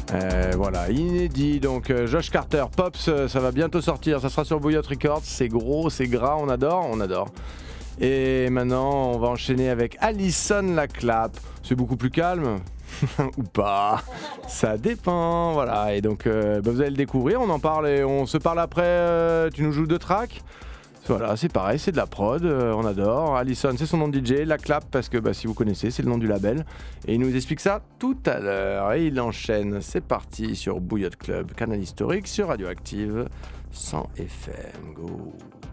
Voilà, inédit. Donc Josh Carter, Pops, ça va bientôt sortir. Ça sera sur Bouillotte Records. C'est gros, c'est gras, on adore. Et maintenant, on va enchaîner avec Alison la Clap. C'est beaucoup plus calme. Ou pas, ça dépend, voilà. Et donc vous allez le découvrir, on en parle et on se parle après. Tu nous joues 2 tracks. Voilà, c'est pareil, c'est de la prod, on adore. Alison, c'est son nom de DJ, la Clap, parce que si vous connaissez, c'est le nom du label. Et il nous explique ça tout à l'heure. Et il enchaîne, c'est parti sur Bouillotte Club, canal historique sur Radioactive 100 FM. Go.